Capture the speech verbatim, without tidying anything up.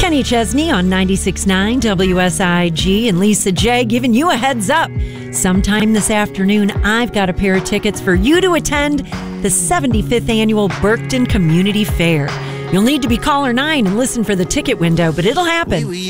Kenny Chesney on ninety-six point nine W S I G and Lisa J giving you a heads up. Sometime this afternoon, I've got a pair of tickets for you to attend the seventy-fifth Annual Burkton Community Fair. You'll need to be caller nine and listen for the ticket window, but it'll happen.